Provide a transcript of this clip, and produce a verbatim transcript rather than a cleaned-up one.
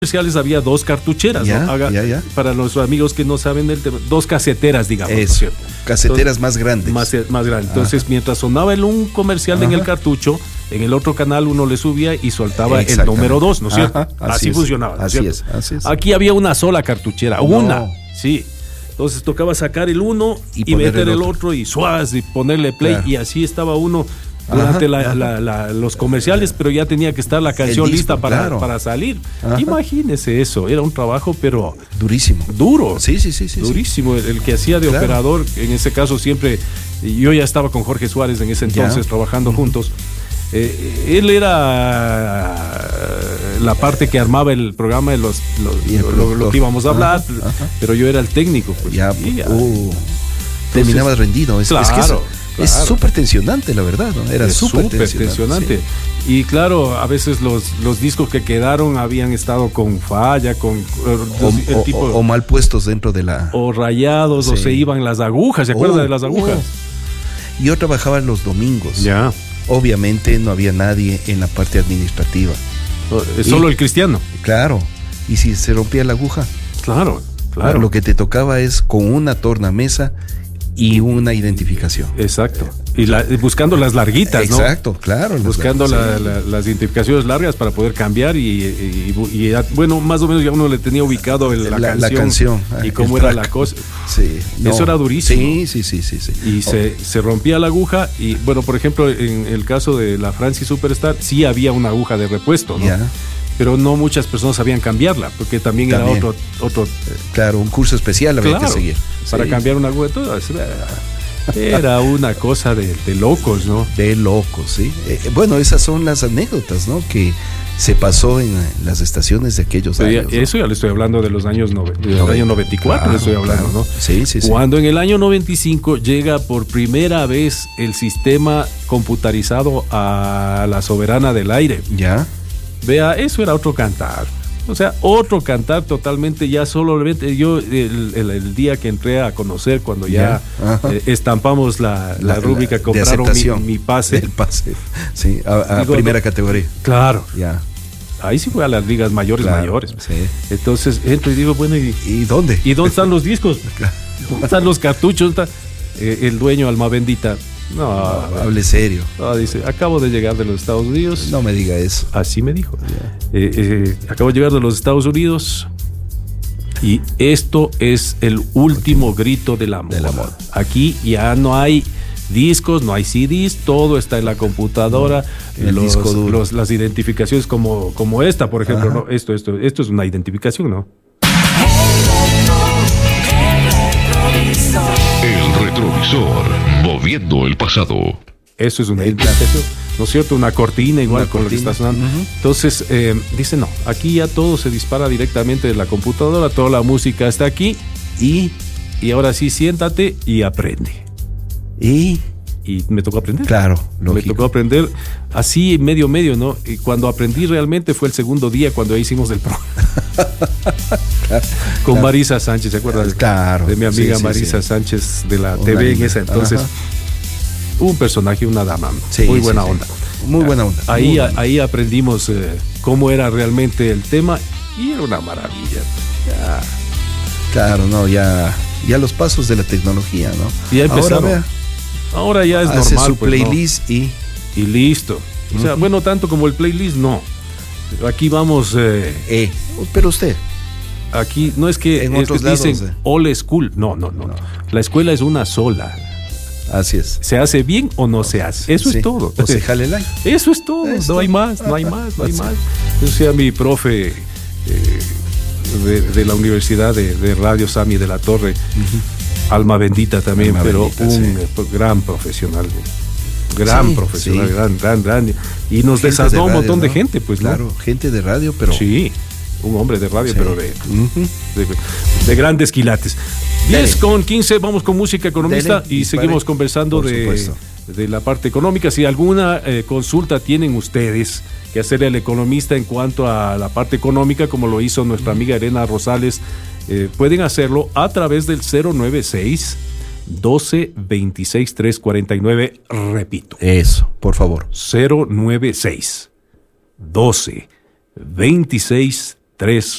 comerciales había dos cartucheras, ya, ¿no? Haga, ya, ya. Para los amigos que no saben del tema, dos caseteras, digamos. Eso, ¿no es cierto? caseteras Entonces, más grandes. Más, más grandes. Entonces, mientras sonaba el un comercial Ajá. en el cartucho, en el otro canal uno le subía y soltaba el número dos, ¿no es cierto? Ajá, así así es, funcionaba, ¿no es así cierto? es, así es. Aquí había una sola cartuchera, No. una, sí. Entonces tocaba sacar el uno y, Y y poner meter el el otro. otro y suaz y ponerle play, Claro. y así estaba uno durante Ajá, la, ajá. la, la, los comerciales, pero ya tenía que estar la canción disco, lista para, claro. para salir. Ajá. Imagínese eso, era un trabajo pero Durísimo. duro. Sí, sí, sí, sí. Durísimo. El, el que hacía de Claro. operador, en ese caso siempre, yo ya estaba con Jorge Suárez en ese entonces Ya. trabajando juntos. Eh, él era la parte que armaba el programa de los, los- Y el lo, lo- lo que íbamos a hablar, Ajá, ajá. pero yo era el técnico. Pues. Ya, Y ya. uh, terminabas rendido. Es, claro, es que eso- es claro. súper tensionante, la verdad, ¿no? Era Es súper súper tensionante. tensionante. Sí. Y claro, a veces los, los discos que quedaron habían estado con falla, con eh, O, el o- tipo, o- o mal puestos dentro de la... o rayados, o Sí. se iban las agujas, ¿se acuerda Uh, de las agujas? uh. Yo trabajaba los domingos. Ya. Obviamente no había nadie en la parte administrativa. Es Y- solo el cristiano. Claro. Y si se rompía la aguja, Claro, claro. lo que te tocaba es con una tornamesa y una identificación. Exacto. Y la- buscando las larguitas, ¿no? Exacto, claro. las- Buscando la- sí. la- las identificaciones largas para poder cambiar y, y- y- y, bueno, más o menos ya uno le tenía ubicado el- la, La- la canción, canción, y ah, cómo el era track. la cosa. Sí, Eso era durísimo. Sí, sí, sí, sí, sí. Y se, se rompía la aguja y, bueno, por ejemplo, en el caso de la Francis Superstar, sí había una aguja de repuesto, ¿no? Ya, Pero no muchas personas sabían cambiarla, porque también, También. era otro, otro claro, un curso especial había claro, que seguir. para Sí. cambiar una aguja. Todo eso era, era una cosa de, de locos, ¿no? De locos, sí. Eh, bueno, esas son las anécdotas, ¿no? Que se pasó en, eh, las estaciones de aquellos Pero ya- años. ¿no? eso ya le estoy hablando de los años nove- del año noventa y cuatro, Claro, le estoy hablando, claro. ¿no? Sí, sí, sí. Cuando en el año noventa y cinco llega por primera vez el sistema computarizado a la Soberana del Aire. Ya. Vea, eso era otro cantar. O sea, otro cantar totalmente, ya solamente yo el, el- el día que entré a conocer, cuando ya, Ya, ajá. eh, estampamos la, la, rúbrica, de compraron mi, aceptación mi pase. del pase. Sí, a, a Digo, primera no- categoría. Claro, Ya. ahí sí fue a las ligas mayores, Claro, mayores. sí. Entonces entro y digo, bueno, ¿y, ¿Y dónde? ¿y dónde están los discos? ¿Dónde están los cartuchos? ¿Dónde está? Eh, el dueño, alma bendita, no, Hable serio. no, dice, acabo de llegar de los Estados Unidos. No me diga eso. Así me dijo. Ya. Eh, eh, acabo de llegar de los Estados Unidos y esto es el último grito del amor. Del amor. Aquí ya no hay discos, no hay C Ds, todo está en la computadora, En el los- disco duro. los- las identificaciones como, como esta, por ejemplo, Ajá. ¿no? Esto, esto, esto es una identificación, ¿no? El retrovisor, moviendo el pasado. Eso es una identificación, ¿no es cierto? Una cortina igual Una con lo que cortina. está sonando. Ujú. Entonces, eh, dice, no, aquí ya todo se dispara directamente de la computadora, toda la música está aquí y, y ahora sí, siéntate y aprende. Y, Y me tocó aprender. claro, Me lógico. tocó aprender así medio medio, ¿no? Y cuando aprendí realmente fue el segundo día cuando hicimos el programa. Con claro. Marisa Sánchez, ¿se acuerdan? Claro. De mi amiga Sí, sí, Marisa sí. Sánchez de la Una T V en linda. ese entonces. Ajá. Un personaje, una dama. Sí, muy sí, buena sí. onda. Muy buena onda. Ahí, Muy buena. ahí aprendimos eh, cómo era realmente el tema y era una maravilla. Ya, Claro, no, ya, ya los pasos de la tecnología, ¿no? ya empezaron. Ahora, vea, Ahora ya es hace normal. su pues, ¿no? playlist y Y listo. O sea, Ujú. bueno, tanto como el playlist, no. Aquí vamos, eh, eh, pero usted, aquí no es que, En es otros que dicen lados, eh. all school. No, no, no, No. La escuela es una sola. así es. ¿Se hace bien o no se hace? Eso Sí. es todo. O se jale el aire. Eso es todo. Eso. No hay más, no hay más, no hay Así. más. O sea, mi profe eh, de, de la Universidad de, de Radio Sami de la Torre, alma bendita también, Alma pero bendita, un sí. eh, gran profesional. Gran Sí, profesional, sí. gran, gran, gran. Y nos Gente desasnó de un radio, montón de ¿no? gente, pues, ¿no? Claro, gente de radio, pero. Sí, un hombre de radio, Sí. pero de, Ujú. de, de grandes quilates. diez Dele. con quince, vamos con música economista Dele, y dispare. seguimos conversando Por de, supuesto. de la parte económica. Si alguna eh, consulta tienen ustedes que hacerle al economista en cuanto a la parte económica, como lo hizo nuestra amiga Elena Rosales, eh, pueden hacerlo a través del cero nueve seis, doce, veintiséis, trescientos cuarenta y nueve. Repito, Eso, por favor. cero nueve seis, doce, veintiséis, tres.